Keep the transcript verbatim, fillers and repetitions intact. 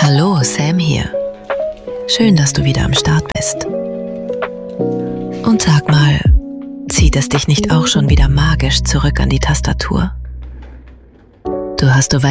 Hallo, Sam hier. Schön, dass du wieder am Start bist. Und sag mal, zieht es dich nicht auch schon wieder magisch zurück an die Tastatur? Du hast du